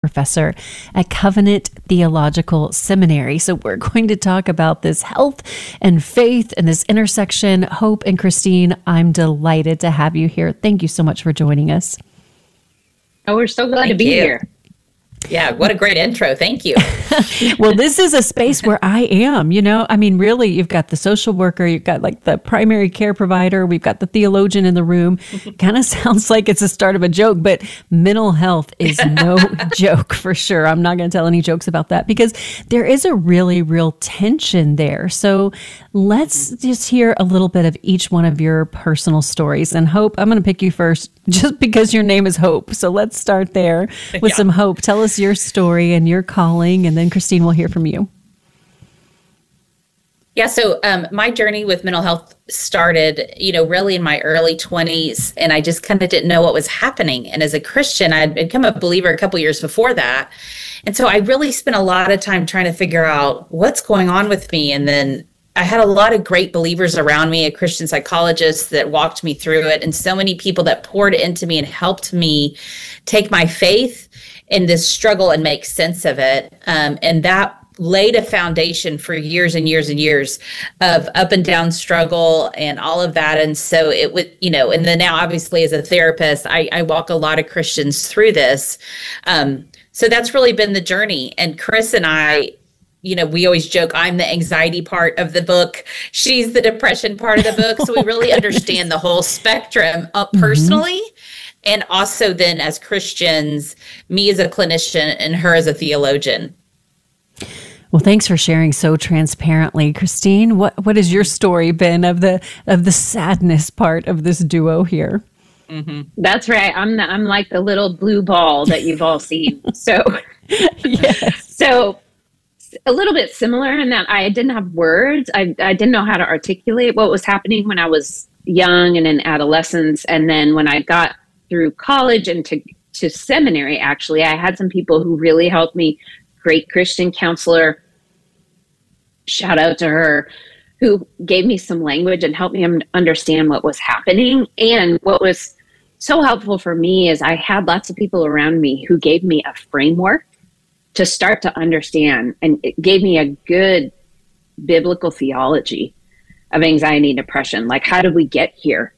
professor at Covenant Theological Seminary. So we're going to talk about this health and faith and this intersection. Hope and Christine, I'm delighted to have you here. Thank you so much for joining us. Oh, we're so glad to be here. Yeah, what a great intro. Thank you. Well, this is a space where I am, I mean, really, you've got the social worker, you've got like the primary care provider, we've got the theologian in the room. Kind of sounds like it's the start of a joke, but mental health is no joke for sure. I'm not going to tell any jokes about that because there is a really real tension there. So let's just hear a little bit of each one of your personal stories. And Hope, I'm going to pick you first just because your name is Hope. So let's start there with some Hope. Tell us your story and your calling, and then Christine will hear from you. Yeah, so my journey with mental health started, really in my early 20s, and I just kind of didn't know what was happening. And as a Christian, I'd become a believer a couple years before that. And so I really spent a lot of time trying to figure out what's going on with me. And then I had a lot of great believers around me, a Christian psychologist that walked me through it, and so many people that poured into me and helped me take my faith in this struggle and make sense of it. And that laid a foundation for years and years and years of up and down struggle and all of that. And so it would, and then now obviously as a therapist, I walk a lot of Christians through this. So that's really been the journey. And Chris and I, we always joke, I'm the anxiety part of the book. She's the depression part of the book. So we really understand the whole spectrum personally. And also then as Christians, me as a clinician and her as a theologian. Well, thanks for sharing so transparently. Christine, what has your story been of the sadness part of this duo here? Mm-hmm. That's right. I'm like the little blue ball that you've all seen. So, yes. So a little bit similar in that I didn't have words. I didn't know how to articulate what was happening when I was young and in adolescence. And then when I got through college and to seminary, actually, I had some people who really helped me. Great Christian counselor, shout out to her, who gave me some language and helped me understand what was happening. And what was so helpful for me is I had lots of people around me who gave me a framework to start to understand, and it gave me a good biblical theology of anxiety and depression. Like, how did we get here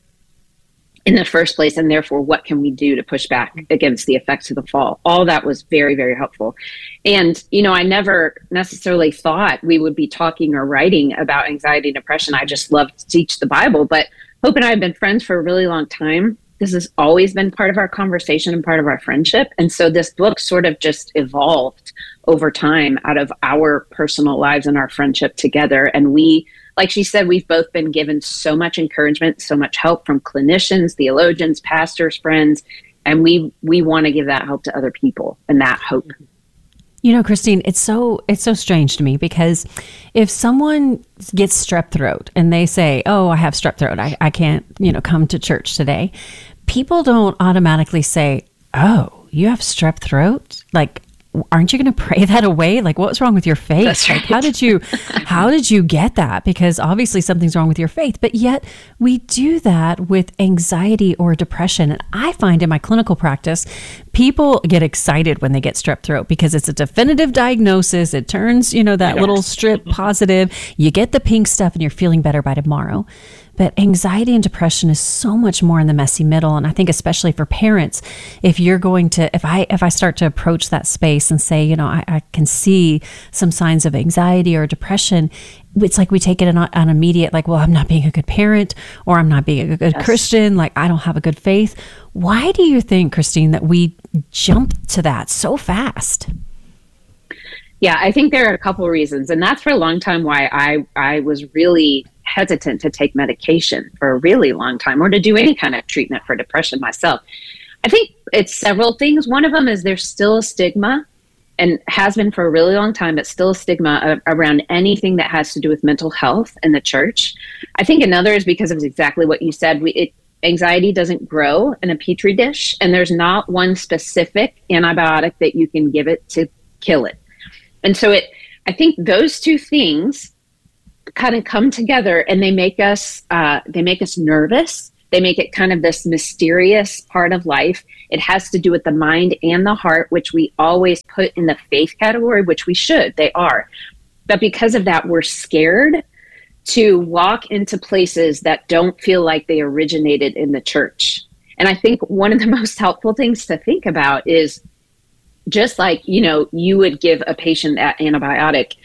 in the first place? And therefore, what can we do to push back against the effects of the fall? All that was very, very helpful. And, I never necessarily thought we would be talking or writing about anxiety and depression. I just love to teach the Bible. But Hope and I have been friends for a really long time. This has always been part of our conversation and part of our friendship. And so this book sort of just evolved over time out of our personal lives and our friendship together. And we, like she said, we've both been given so much encouragement, so much help from clinicians, theologians, pastors, friends, and we want to give that help to other people and that hope. Christine, it's so strange to me because if someone gets strep throat and they say, "Oh, I have strep throat. I can't, come to church today." People don't automatically say, "Oh, you have strep throat?" Like, aren't you going to pray that away? Like, what's wrong with your faith? That's right. Like, how did you get that? Because obviously something's wrong with your faith, but yet we do that with anxiety or depression. And I find in my clinical practice, people get excited when they get strep throat because it's a definitive diagnosis. It turns, that little strip positive. You get the pink stuff and you're feeling better by tomorrow. But anxiety and depression is so much more in the messy middle. And I think especially for parents, if you're going to, if I start to approach that space and say, I can see some signs of anxiety or depression, it's like we take it on immediate, like, well, I'm not being a good parent or I'm not being a good Christian. Like, I don't have a good faith. Why do you think, Christine, that we jump to that so fast? Yeah, I think there are a couple of reasons. And that's for a long time why I was really hesitant to take medication for a really long time or to do any kind of treatment for depression myself. I think it's several things. One of them is there's still a stigma, and has been for a really long time, but still a stigma around anything that has to do with mental health in the church. I think another is because of exactly what you said. Anxiety doesn't grow in a petri dish, and there's not one specific antibiotic that you can give it to kill it. And so I think those two things kind of come together, and they make us nervous. They make it kind of this mysterious part of life. It has to do with the mind and the heart, which we always put in the faith category, which we should. They are. But because of that, we're scared to walk into places that don't feel like they originated in the church. And I think one of the most helpful things to think about is just like, you would give a patient that antibiotic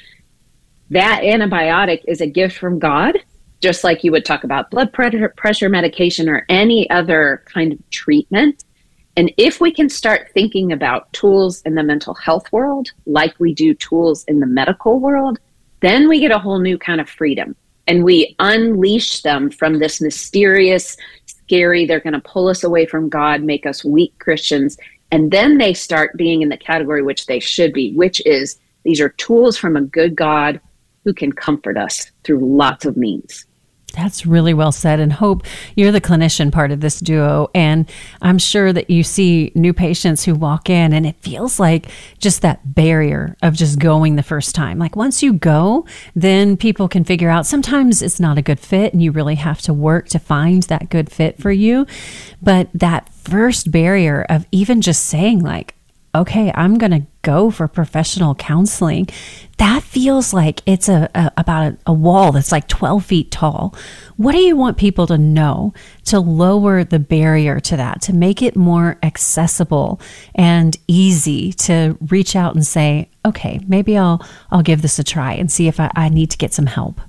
is a gift from God, just like you would talk about blood pressure medication or any other kind of treatment. And if we can start thinking about tools in the mental health world like we do tools in the medical world, then we get a whole new kind of freedom. And we unleash them from this mysterious, scary, they're going to pull us away from God, make us weak Christians. And then they start being in the category which they should be, which is these are tools from a good God who can comfort us through lots of means. That's really well said. And Hope, you're the clinician part of this duo. And I'm sure that you see new patients who walk in and it feels like just that barrier of just going the first time. Like once you go, then people can figure out sometimes it's not a good fit and you really have to work to find that good fit for you. But that first barrier of even just saying like, okay, I'm going to go for professional counseling. That feels like it's about a wall that's like 12 feet tall. What do you want people to know to lower the barrier to that, to make it more accessible and easy to reach out and say, okay, maybe I'll give this a try and see if I need to get some help?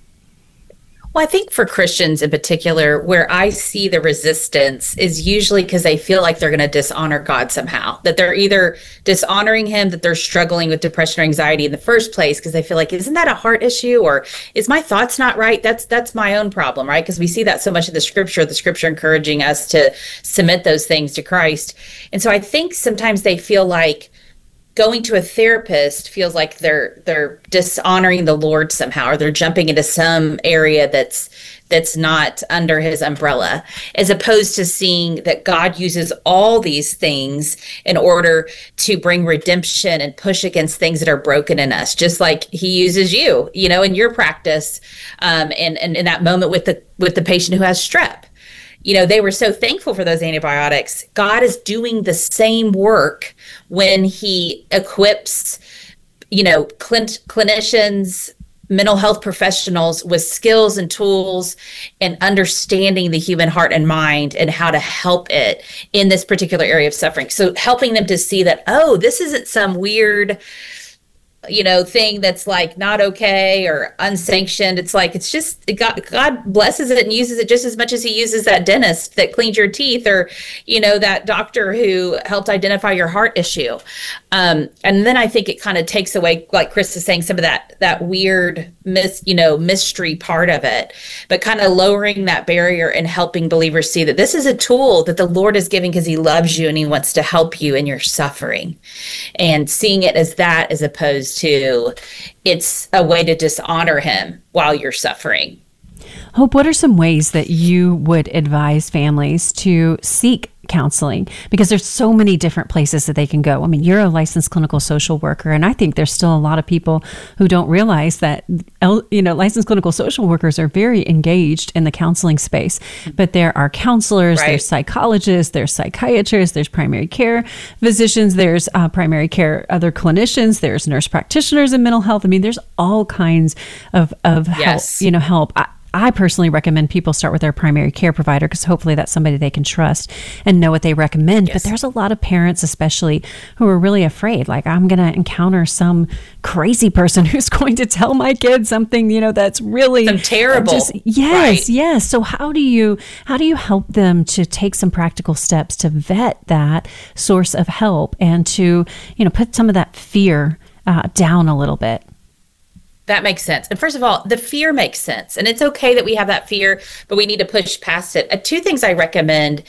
Well, I think for Christians in particular, where I see the resistance is usually because they feel like they're going to dishonor God somehow, that they're either dishonoring him, that they're struggling with depression or anxiety in the first place because they feel like, isn't that a heart issue? Or is my thoughts not right? That's my own problem, right? Because we see that so much in the scripture encouraging us to submit those things to Christ. And so I think sometimes they feel like going to a therapist feels like they're dishonoring the Lord somehow, or they're jumping into some area that's not under his umbrella, as opposed to seeing that God uses all these things in order to bring redemption and push against things that are broken in us, just like he uses you, in your practice, and in that moment with the patient who has strep. They were so thankful for those antibiotics. God is doing the same work when he equips, clinicians, mental health professionals with skills and tools and understanding the human heart and mind and how to help it in this particular area of suffering. So helping them to see that, this isn't some weird thing that's like not okay or unsanctioned. It's like, it's just God blesses it and uses it just as much as he uses that dentist that cleaned your teeth, or that doctor who helped identify your heart issue. And then I think it kind of takes away, like Chris is saying, some of that weird mystery part of it, but kind of lowering that barrier and helping believers see that this is a tool that the Lord is giving because he loves you and he wants to help you in your suffering, and seeing it as that as opposed to it's a way to dishonor him while you're suffering. Hope, what are some ways that you would advise families to seek counseling? Because there's so many different places that they can go. I mean, you're a licensed clinical social worker, and I think there's still a lot of people who don't realize that, licensed clinical social workers are very engaged in the counseling space. But there are counselors, right. There's psychologists, there's psychiatrists, there's primary care physicians, there's primary care other clinicians, there's nurse practitioners in mental health. I mean, there's all kinds of yes. help. I personally recommend people start with their primary care provider because hopefully that's somebody they can trust and know what they recommend. Yes. But there's a lot of parents especially who are really afraid, like, I'm going to encounter some crazy person who's going to tell my kid something, that's really some terrible. Yes. So how do you help them to take some practical steps to vet that source of help and to, put some of that fear down a little bit? That makes sense. And first of all, the fear makes sense. And it's okay that we have that fear, but we need to push past it. Two things I recommend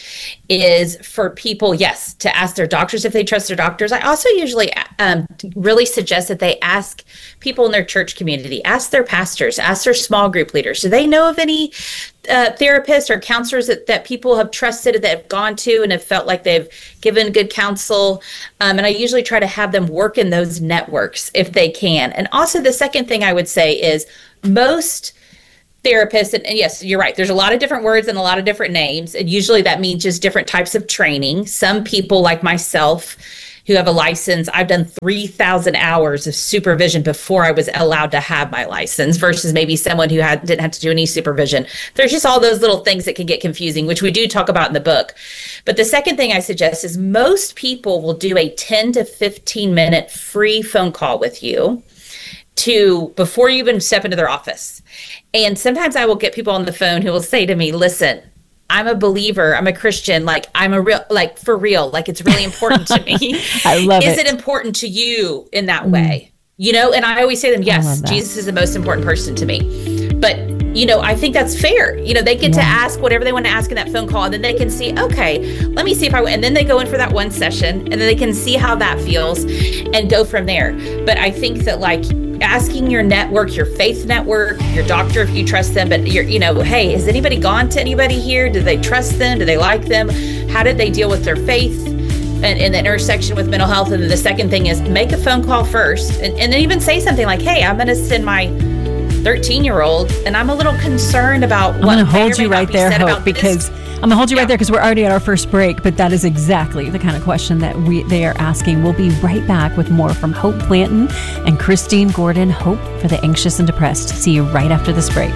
is for people, yes, to ask their doctors if they trust their doctors. I also usually really suggest that they ask people in their church community, ask their pastors, ask their small group leaders. Do they know of any therapists or counselors that people have trusted, that have gone to and have felt like they've given good counsel? And I usually try to have them work in those networks if they can. And also the second thing I would say is most therapists. And yes, you're right. There's a lot of different words and a lot of different names. And usually that means just different types of training. Some people like myself who have a license, I've done 3,000 hours of supervision before I was allowed to have my license versus maybe someone who didn't have to do any supervision. There's just all those little things that can get confusing, which we do talk about in the book. But the second thing I suggest is most people will do a 10 to 15 minute free phone call with you before you even step into their office. And sometimes I will get people on the phone who will say to me, listen, I'm a believer. I'm a Christian. Like, I'm a real, like, for real. Like, it's really important to me. I love it. Is it important to you in that way? You know, and I always say to them, yes, Jesus is the most important person to me. But, you know, I think that's fair. You know, they get to ask whatever they want to ask in that phone call, and then they can see, okay, let me see if and then they go in for that one session, and then they can see how that feels and go from there. But I think that, like, asking your network, your faith network, your doctor, if you trust them, but hey, has anybody gone to anybody here? Do they trust them? Do they like them? How did they deal with their faith and in the intersection with mental health? And then the second thing is make a phone call first, and then even say something like, hey, I'm going to send my 13-year-old, and I'm a little concerned about what I'm going to hold you right there, Hope, because I'm going to hold you right there because we're already at our first break, but that is exactly the kind of question that they are asking. We'll be right back with more from Hope Blanton and Christine Gordon, Hope for the Anxious and Depressed. See you right after this break.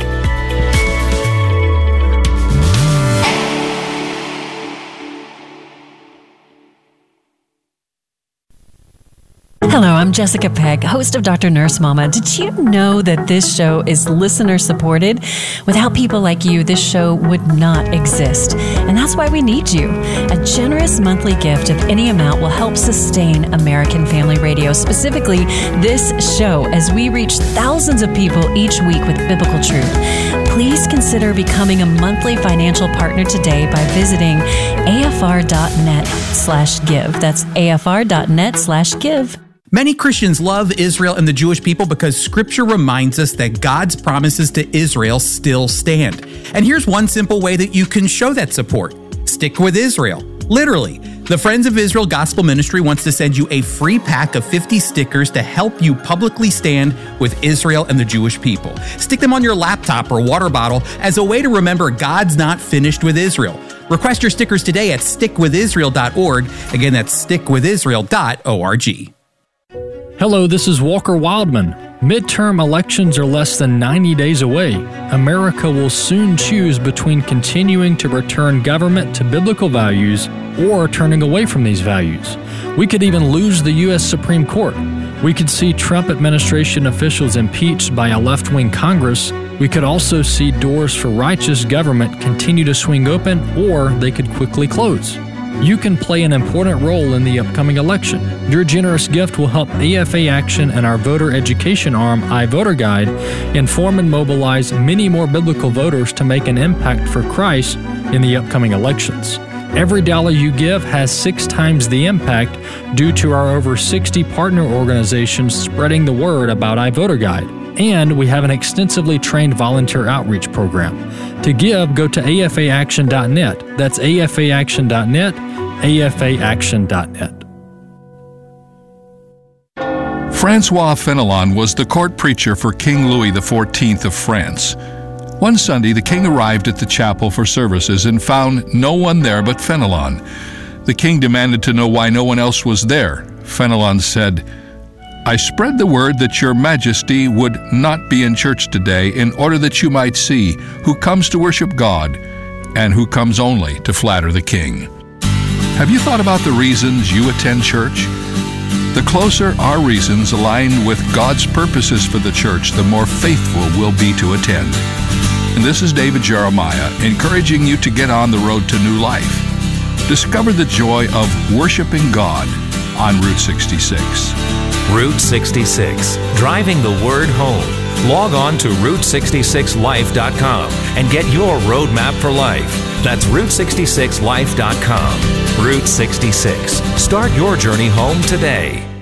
Hello, I'm Jessica Pegg, host of Dr. Nurse Mama. Did you know that this show is listener supported? Without people like you, this show would not exist. And that's why we need you. A generous monthly gift of any amount will help sustain American Family Radio, specifically this show, as we reach thousands of people each week with biblical truth. Please consider becoming a monthly financial partner today by visiting afr.net/give. That's afr.net/give. Many Christians love Israel and the Jewish people because Scripture reminds us that God's promises to Israel still stand. And here's one simple way that you can show that support. Stick with Israel. Literally. The Friends of Israel Gospel Ministry wants to send you a free pack of 50 stickers to help you publicly stand with Israel and the Jewish people. Stick them on your laptop or water bottle as a way to remember God's not finished with Israel. Request your stickers today at stickwithisrael.org. Again, that's stickwithisrael.org. Hello, this is Walker Wildman. Midterm elections are less than 90 days away. America will soon choose between continuing to return government to biblical values or turning away from these values. We could even lose the U.S. Supreme Court. We could see Trump administration officials impeached by a left-wing Congress. We could also see doors for righteous government continue to swing open, or they could quickly close. You can play an important role in the upcoming election. Your generous gift will help AFA Action and our voter education arm, iVoterGuide, inform and mobilize many more biblical voters to make an impact for Christ in the upcoming elections. Every dollar you give has 6 times the impact due to our over 60 partner organizations spreading the word about iVoterGuide. And we have an extensively trained volunteer outreach program. To give, go to afaaction.net. That's afaaction.net, afaaction.net. Francois Fenelon was the court preacher for King Louis XIV of France. One Sunday, the king arrived at the chapel for services and found no one there but Fenelon. The king demanded to know why no one else was there. Fenelon said, "I spread the word that your majesty would not be in church today in order that you might see who comes to worship God and who comes only to flatter the king." Have you thought about the reasons you attend church? The closer our reasons align with God's purposes for the church, the more faithful we'll be to attend. And this is David Jeremiah, encouraging you to get on the road to new life. Discover the joy of worshiping God on Route 66. Route 66, driving the word home. Log on to Route66Life.com and get your roadmap for life. That's Route66Life.com. Route 66. Start your journey home today.